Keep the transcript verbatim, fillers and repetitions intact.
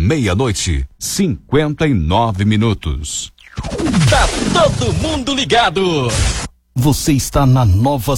meia-noite, cinquenta e nove minutos. Tá todo mundo ligado. Você está na Nova